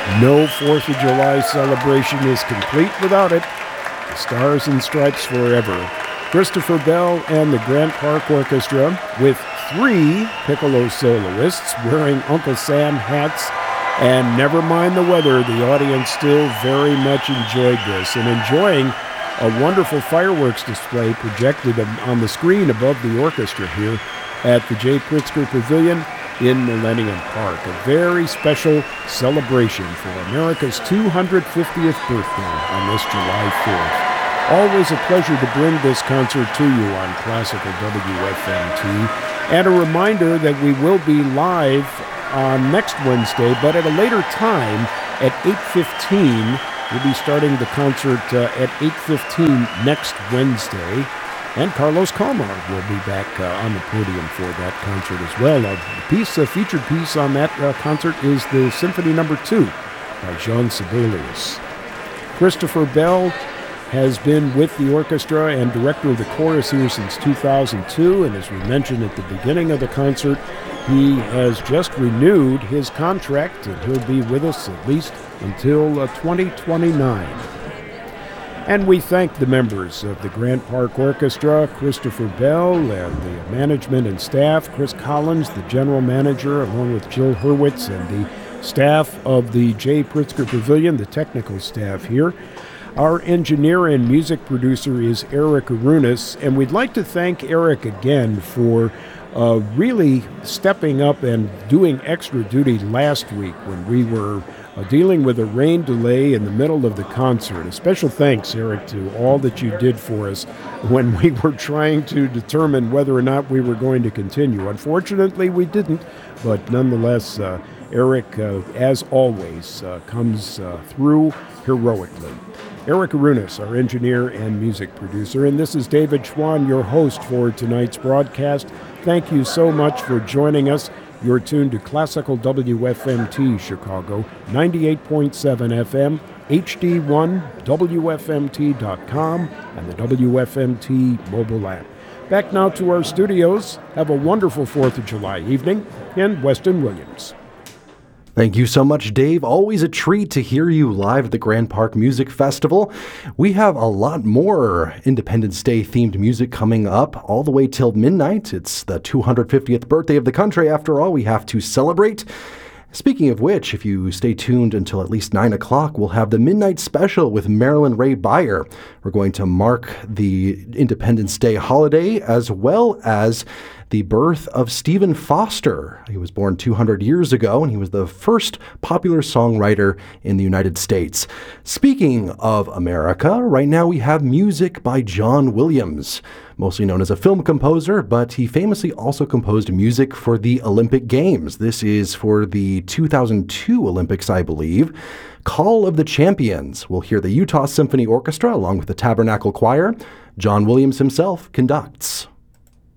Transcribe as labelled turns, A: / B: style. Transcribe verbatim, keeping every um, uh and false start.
A: No fourth of July celebration is complete without it. The Stars and Stripes Forever. Christopher Bell and the Grant Park Orchestra with three piccolo soloists wearing Uncle Sam hats. And never mind the weather, the audience still very much enjoyed this and enjoying a wonderful fireworks display projected on the screen above the orchestra here at the Jay Pritzker Pavilion in Millennium Park. A very special celebration for America's two hundred fiftieth birthday on this July fourth. Always a pleasure to bring this concert to you on Classical W F M T. And a reminder that we will be live on next Wednesday, but at a later time at eight fifteen. We'll be starting the concert uh, at eight fifteen next Wednesday. And Carlos Kalmar will be back uh, on the podium for that concert as well. Uh, the piece, a featured piece on that uh, concert is the Symphony Number Two by Jean Sibelius. Christopher Bell has been with the orchestra and director of the chorus here since two thousand two, and as we mentioned at the beginning of the concert, he has just renewed his contract, and he'll be with us at least until uh, twenty twenty-nine. And we thank the members of the Grant Park Orchestra, Christopher Bell and the management and staff, Chris Collins, the general manager, along with Jill Hurwitz and the staff of the Jay Pritzker Pavilion, the technical staff here. Our engineer and music producer is Eric Arunas, and we'd like to thank Eric again for uh, really stepping up and doing extra duty last week when we were uh, dealing with a rain delay in the middle of the concert. A special thanks, Eric, to all that you did for us when we were trying to determine whether or not we were going to continue. Unfortunately, we didn't, but nonetheless, uh, Eric, uh, as always, uh, comes uh, through heroically. Eric Arunas, our engineer and music producer, and this is David Schwann, your host for tonight's broadcast. Thank you so much for joining us. You're tuned to Classical W F M T Chicago, ninety-eight point seven F M, H D one, W F M T dot com, and the W F M T mobile app. Back now to our studios. Have a wonderful fourth of July evening, and Weston Williams.
B: Thank you so much, Dave. Always a treat to hear you live at the Grant Park Music Festival. We have a lot more Independence Day themed music coming up all the way till midnight. It's the two hundred fiftieth birthday of the country. After all, we have to celebrate. Speaking of which, if you stay tuned until at least nine o'clock, we'll have the Midnight Special with Marilyn Ray Beyer. We're going to mark the Independence Day holiday as well as the birth of Stephen Foster. He was born two hundred years ago, and he was the first popular songwriter in the United States. Speaking of America, right now we have music by John Williams, mostly known as a film composer, but he famously also composed music for the Olympic Games. This is for the two thousand two Olympics, I believe. Call of the Champions. We'll hear the Utah Symphony Orchestra along with the Tabernacle Choir. John Williams himself conducts.